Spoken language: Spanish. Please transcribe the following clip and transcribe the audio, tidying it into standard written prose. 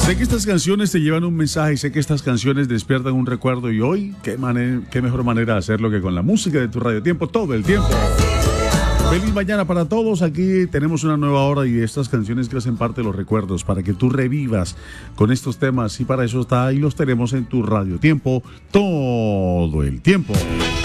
Sé que estas canciones te llevan un mensaje, sé que estas canciones despiertan un recuerdo y hoy, qué mejor manera de hacerlo que con la música de tu Radio Tiempo todo el tiempo. Feliz mañana para todos, aquí tenemos una nueva hora y estas canciones que hacen parte de los recuerdos para que tú revivas con estos temas y para eso está y los tenemos en tu Radio Tiempo todo el tiempo.